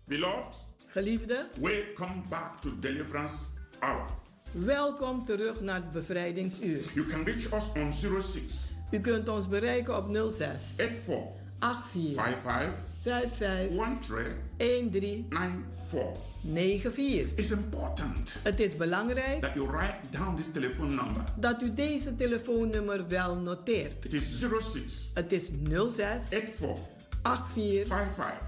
Beloved, Geliefde, welcome back to Deliverance Hour. welkom terug naar het bevrijdingsuur. You can reach us on 06 U kunt ons bereiken op 06 84 84 55 55 13 13 94. 94. It's important Het is belangrijk that you write down this telephone number. dat u deze telefoonnummer wel noteert. It is 06 Het is 06 84 84 55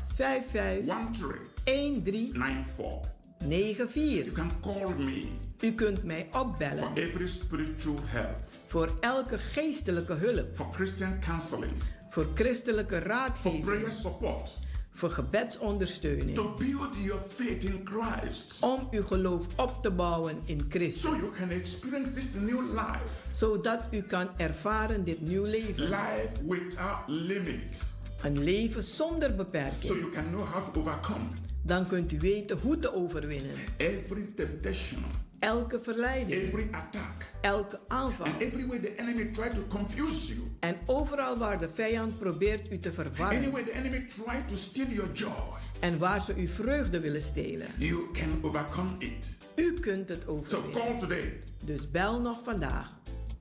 55 13 13 94. 94. You can call me U kunt mij opbellen for every spiritual help, voor elke geestelijke hulp, for Christian counseling, voor christelijke for raadgeving, prayer support, voor gebedsondersteuning, to build your faith in Christ, om uw geloof op te bouwen in so Christus, you can experience this new life, zodat u kan ervaren dit nieuw leven. life without limit, Een leven zonder so beperking. you can know how to overcome Dan kunt u weten hoe te overwinnen. every temptation, Elke verleiding, every attack, elke aanval. and every way the enemy try to confuse you, En overal waar de vijand probeert u te verwarren. anyway the enemy try to steal your joy, En waar ze uw vreugde willen stelen. you can overcome it. U kunt het So overwinnen. call today. Dus bel nog vandaag.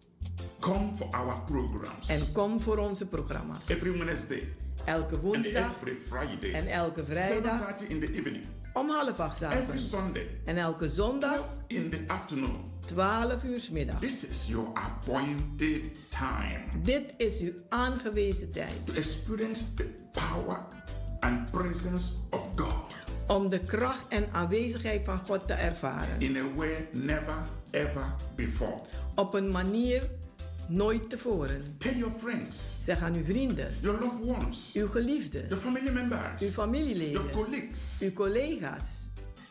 Come for our programs En kom voor onze programma's. every Wednesday Elke and woensdag every Friday, en elke vrijdag 7:30 in the evening, om 7:30 every avonds. Sunday, En elke zondag 12 in the afternoon. 12 uur 's middag. This is your appointed time Dit is uw aangewezen tijd. to experience the power and presence of God Om de kracht en aanwezigheid van God te ervaren. in a way never ever before. Op een manier nooit tevoren. Tell your friends, Zeg aan uw vrienden, your loved ones, uw geliefden, your family members, uw your familieleden, colleagues uw collega's.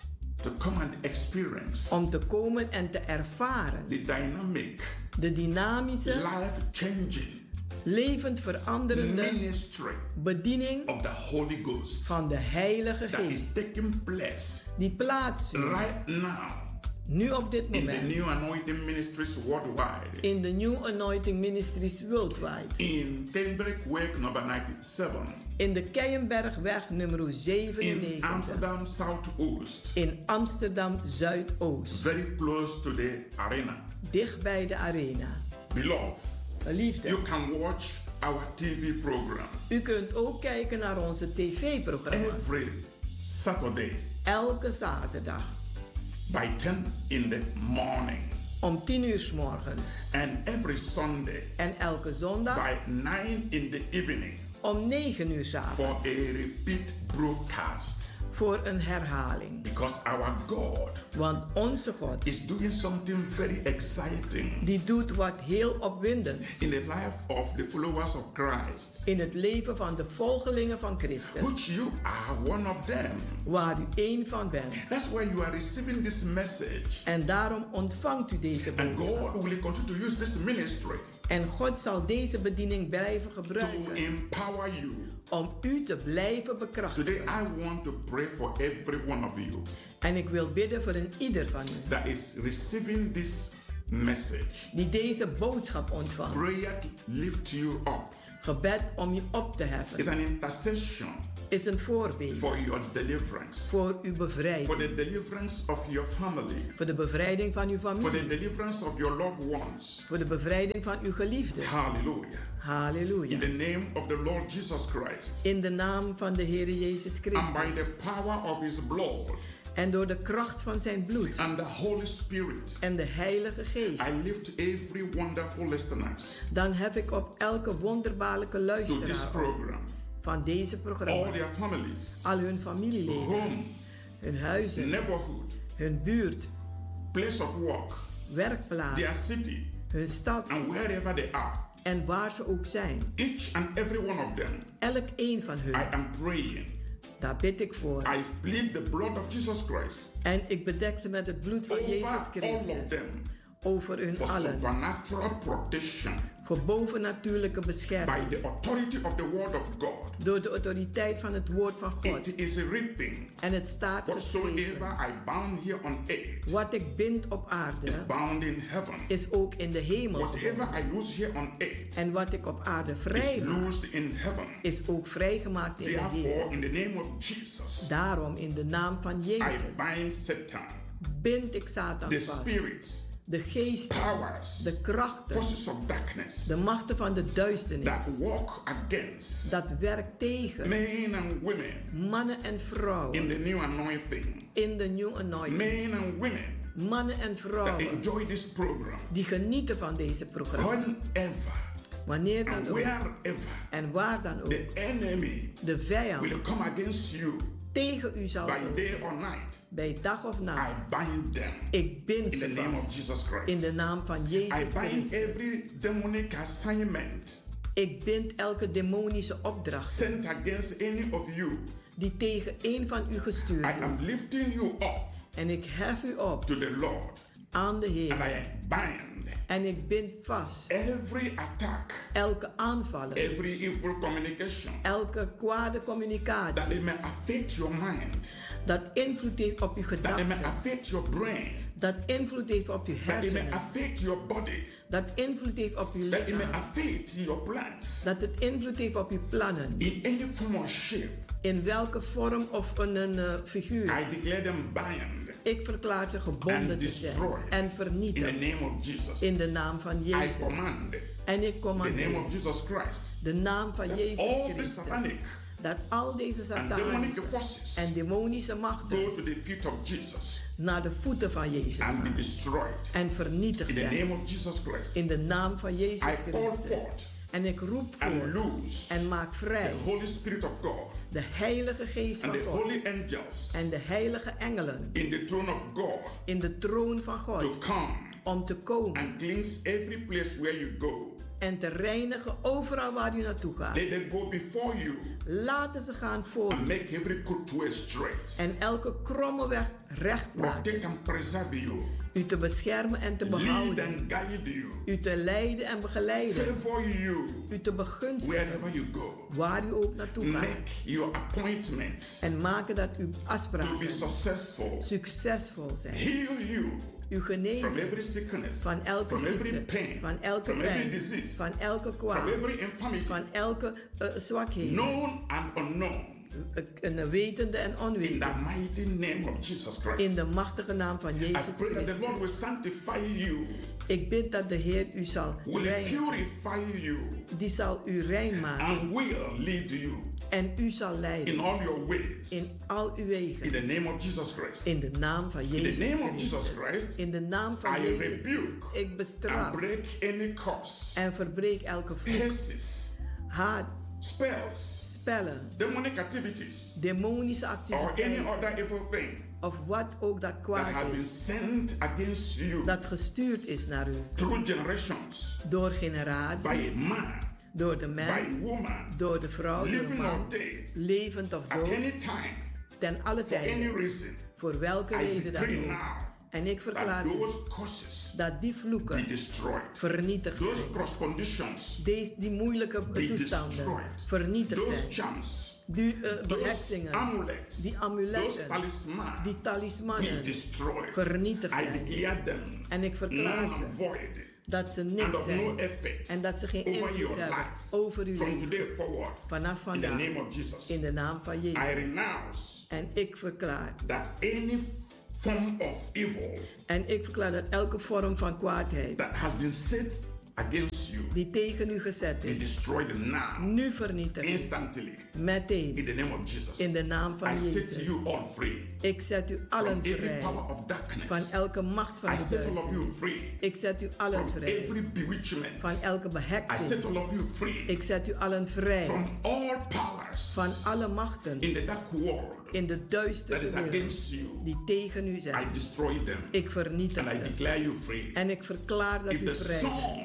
to come and experience Om te komen en te ervaren the dynamic, de dynamische, life-changing levend veranderende ministry bediening of the Holy Ghost van de Heilige that is Geest. taking place Die plaatsvindt right now nu op dit in the moment New Anointing Ministries worldwide. in de New Anointing Ministries Worldwide. In Cambridge Way number 97. In de Keienbergweg nummer In 97. Amsterdam Southoost. In Amsterdam Zuidoost. Very close to the arena. Dicht bij de arena. Beloved, Geliefde, you can watch our TV program u kunt ook kijken naar onze tv-programma's. every Saturday Elke zaterdag by 10 in the morning om 10 uur 's morgens. and every Sunday En elke zondag by 9 in the evening om 9 uur 's for avonds. a repeat broadcast. Voor een herhaling. Because our God Want onze God, is doing something very exciting die doet wat heel opwindends. in the life of the followers of Christ, In het leven van de volgelingen van Christus. which you are one of them. Waar u één van bent. That's why you are receiving this message. En daarom ontvangt u deze And boodschap. God will continue to use this ministry En God zal deze bediening blijven to gebruiken. empower you. Om u te blijven bekrachtigen. Today I want to pray for every one of you En ik wil bidden voor een ieder van u. that is receiving this message. Die deze boodschap ontvangt. Prayer to lift you up. Gebed om je op te It's heffen. an intercession Is een voorbeeld. for your deliverance, Voor uw for bevrijding. the deliverance of your family, Voor de bevrijding van uw for the familie. deliverance of your loved ones. Voor de bevrijding van uw geliefden. Hallelujah. In Halleluja. the name of the Lord Jesus Christ In de naam van de Heer Jezus and by Christus. the power of his blood En door de kracht van zijn bloed. and the Holy Spirit, En de Heilige Geest. I lift every wonderful listeners Dan heb ik op elke wonderbaarlijke to this luisteraar op program, van deze all programma. their families, Al hun familieleden. home, Hun huizen. neighborhood, Hun buurt. place of work, Werkplaats. their city, Hun stad. and wherever they are. En waar ze ook zijn. Each and every one of them, Elk één van I hun. am praying. Daar bid ik voor. I plead the blood of Jesus Christ En ik bedek ze met het bloed van over Jezus all of Christus. them. over hun for allen. supernatural protection Voor bovennatuurlijke bescherming. by the authority of the word of God. Door de autoriteit van het woord van God. It is written, En het staat geschreven. whatsoever I bound here on earth Wat ik bind op aarde, is bound in heaven. is ook in de hemel gebonden. Whatever I loose here on earth En wat ik op aarde is vrij maak, loosed in heaven. is ook vrijgemaakt in de Therefore, Heer. in the name of Jesus, Daarom in de naam van I Jezus bind Satan, bind ik Satan the vast. spirits, De geesten, powers, de krachten, forces of darkness de machten van de duisternis. that walk against Dat werkt tegen men and women mannen en vrouwen in the new anointing. in de New Anointing. Men and women Mannen en that vrouwen enjoy this program. die genieten van deze programma. Whenever Wanneer dan and ook wherever en waar dan ook the enemy de vijand will come against you tegen u zal by komen, day or night, bij dag of nacht, I bind them ik bind in the ze name of vast Jesus Christ. in de naam van I Jezus bind Christus. every demonic assignment Ik bind elke demonische opdracht sent against any of you. die tegen een van u gestuurd I am is. lifting you up En ik hef u op to the Lord, aan de and Heer. I bind En ik bind vast every attack, elke aanvallen, every evil communication elke kwade that communicatie it may affect your mind, dat invloed heeft op uw that it may gedachten, affect your brain, dat invloed heeft op uw that it may hersenen, affect your body, dat invloed heeft op uw that it may lichaam, affect your plans dat het invloed heeft op uw plannen, in any form or shape. in welke vorm of een figuur. I declare them bind Ik verklaar ze gebonden and te zijn destroy en in the vernietigen name of Jesus. in de naam van I Jezus. command En ik the name commandeer of Jesus Christ de naam van Jezus all the Christus satanic dat al deze and demonic satanische forces en demonische machten go to the feet of Jesus naar de voeten van Jezus and be gaan destroyed en vernietigd in the zijn name of Jesus Christ. in de naam van Jezus I call Christus. forth En ik roep and voort loose en maak vrij the Holy Spirit of God de Heilige Geest and van the God holy angels en de heilige engelen in the throne of God in de troon van to God come om te komen and cleanse every place where you go. en te reinigen overal waar u naartoe gaat. Let them go before you Laten ze gaan voor and u make every crooked way straight. en elke kromme weg recht maken. Protect and preserve you. U te beschermen en te Lead behouden. and guide you. U te leiden en begeleiden. Favor you U te begunstigen wherever you go. waar u ook naartoe gaat. Make your appointments En maken dat uw to be afspraken successful. succesvol zijn. Heal you U from genezen every sickness, van elke from every ziekte, pain, van elke from every pijn, disease, van elke from kwaal, every infirmity, van elke zwakheid. known and unknown, Een wetende en in the onwetende. mighty name of Jesus In Christ. de machtige naam van I Jezus pray that the Lord will Christus. sanctify you, Ik bid dat de Heer u zal will reinigen. purify you, Die zal u rein maken and will lead you en u zal in leiden all your ways. in al uw In wegen. the name of Jesus Christ. In de naam van In the Jezus name of Jesus Christus. Christ, In de naam van I Jezus rebuke Christus. Ik and bestraf break any curse, en verbreek elke vloek, curses, haat, spells, spellen, demonic activities, demonische or any activiteiten other evil thing of wat ook dat that kwaad has been is, sent against you dat gestuurd is naar u through generations door by a generaties, man, door de by mens, a woman, door de vrouw, door de living or man, dead, levend of at dood, any time, ten alle for any tijden, reason. voor welke I reden dan decree ook. now En ik that verklaar u those curses dat die be vloeken destroyed. vernietigd Those zijn. cross conditions Die moeilijke be toestanden destroyed. vernietigd Those zijn. charms, Die those beheksingen, amulets, die those amuletten, talismans die be talismannen destroyed. vernietigd I zijn. declare them En ik verklaar null ze and void dat ze and niks of no zijn effect en dat ze geen over invloed your hebben life over uw from leven. today forward. Vanaf In the vandaag, name of Jesus, in de naam van I Jezus. renounce En ik verklaar. that any form of evil En ik verklaar dat elke vorm van kwaadheid that has been set against you die tegen u gezet be is, destroyed now, nu vernietigd, instantly, in meteen, the name of Jesus. in de naam van I set Jezus. you all free Ik zet u from allen every vrij power of darkness. van elke macht van I de set all of you duisternis. free Ik zet u allen from vrij every bewitchment. van elke I beheksing. set all of you free Ik zet u allen vrij from all powers van alle machten in the dark world in de that duistere is wereld against you. die tegen u I zijn. destroy them Ik vernietig and I ze. declare you free. En ik verklaar dat If u the vrij bent. Son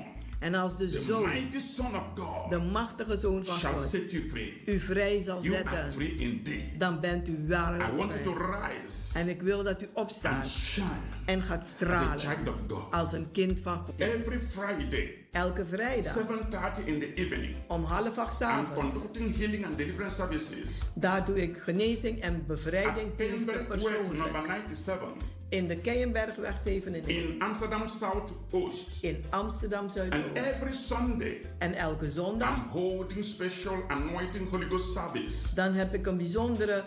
En als de the Zoon, mighty Son of God, de machtige Zoon van shall God, set you free. u vrij zal You are zetten, free indeed. dan bent u I waarlijk want you to vrij. rise En ik wil dat u and opstaat shine en gaat as a stralen child of God. als een kind van God. Every Friday, Elke vrijdag 7:30 in the evening, om 7:30 I'm avonds. conducting healing and deliverance services Daar doe ik genezing en at bevrijdingsdiensten Kenberg Way, persoonlijk. number 97, In de Keienbergweg 97. in Amsterdam Southoost. In Amsterdam And Zuidoost. every Sunday, En elke zondag I'm holding special anointing Holy Ghost service, dan heb ik een bijzondere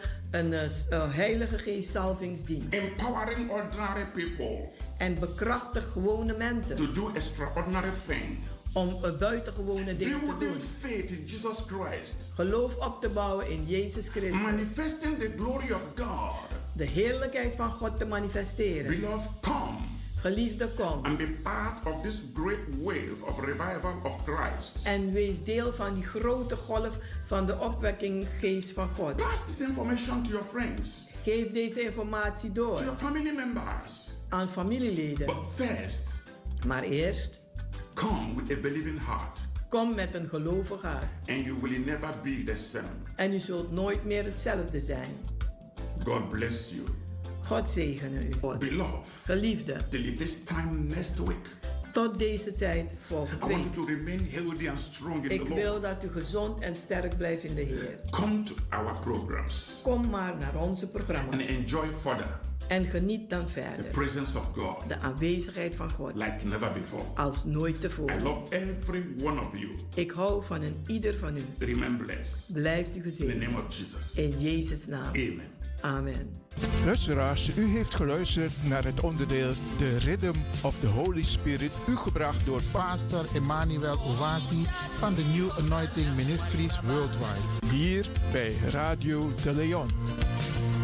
Heilige Geest salvingsdienst. empowering ordinary people En bekrachtig gewone mensen to do extraordinary things. om buitengewone dingen te Building doen. faith in Jesus Christ, Geloof op te bouwen in Jezus Christus. manifesting the glory of God. De heerlijkheid van God te manifesteren. Beloved, come Geliefde, kom. and be part of this great wave of revival of Christ. En wees deel van die grote golf van de opwekkinggeest van God. Pass this information to your friends, Geef deze informatie to door your family members. aan familieleden. But first, Maar eerst, come with a believing heart, kom met een gelovig hart. and you will never be the same. En u zult nooit meer hetzelfde zijn. God bless you. God zegene u. Beloved, Geliefde, till this time next week, tot deze tijd I volgende want week. you to remain healthy and strong in Ik the wil Lord. dat u gezond en sterk blijft in de Heer. Come to our programs Kom maar naar onze and programma's enjoy further en geniet dan the verder presence of God de aanwezigheid van God like never before. als nooit I tevoren. love every one of you. Ik hou van een ieder van u. Remain blessed. Blijft u In the gezegend. name of Jesus. In Jezus' naam. Amen. Amen. Luisteraars, u heeft geluisterd naar het onderdeel The Rhythm of the Holy Spirit, u gebracht door Pastor Emmanuel Owasi van de New Anointing Ministries Worldwide. hier bij Radio de Leon.